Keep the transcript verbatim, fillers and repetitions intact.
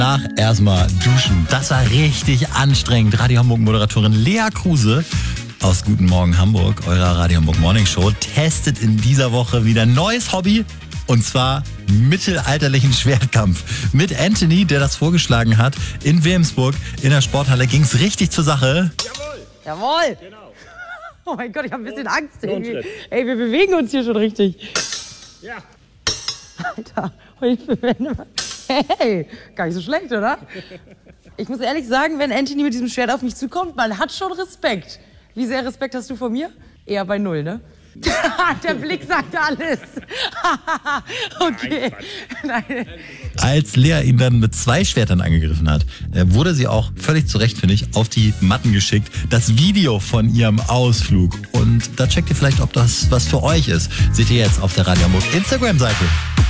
Nach erstmal duschen. Das war richtig anstrengend. Radio Hamburg-Moderatorin Lea Kruse aus Guten Morgen Hamburg, eurer Radio Hamburg Morning Show, testet in dieser Woche wieder ein neues Hobby. Und zwar mittelalterlichen Schwertkampf. Mit Anthony, der das vorgeschlagen hat, in Wilhelmsburg in der Sporthalle ging es richtig zur Sache. Jawohl! Jawohl! Genau. Oh mein Gott, ich habe ein bisschen Angst. So ein Ey, Schritt. ey, wir bewegen uns hier schon richtig. Ja. Alter, hey, gar nicht so schlecht, oder? Ich muss ehrlich sagen, wenn Anthony mit diesem Schwert auf mich zukommt, man hat schon Respekt. Wie sehr Respekt hast du vor mir? Eher bei null, ne? Der Blick sagt alles. Okay. Nein. Als Lea ihn dann mit zwei Schwertern angegriffen hat, wurde sie auch völlig zu Recht, finde ich, auf die Matten geschickt. Das Video von ihrem Ausflug. Und da checkt ihr vielleicht, ob das was für euch ist. Seht ihr jetzt auf der Radio Hamburg Instagram-Seite.